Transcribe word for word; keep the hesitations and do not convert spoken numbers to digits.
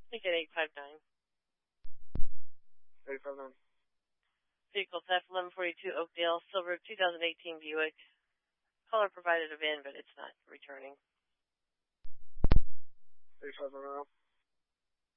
Ticket eight five nine. eight five nine. Vehicle theft, eleven forty-two Oakdale, silver two thousand eighteen Buick. Caller provided a V I N, but it's not returning. eight five nine.